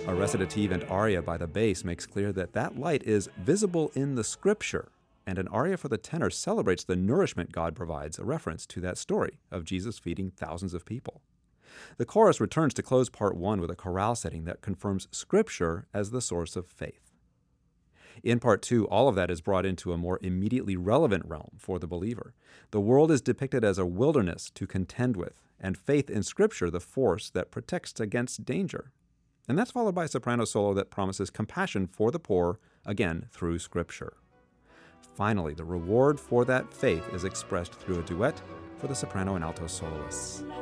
A recitative and aria by the bass makes clear that that light is visible in the scripture, and an aria for the tenor celebrates the nourishment God provides, a reference to that story of Jesus feeding thousands of people. The chorus returns to close part 1 with a chorale setting that confirms scripture as the source of faith. In part 2, all of that is brought into a more immediately relevant realm for the believer. The world is depicted as a wilderness to contend with, and faith in Scripture the force that protects against danger. And that's followed by a soprano solo that promises compassion for the poor, again through Scripture. Finally, the reward for that faith is expressed through a duet for the soprano and alto soloists.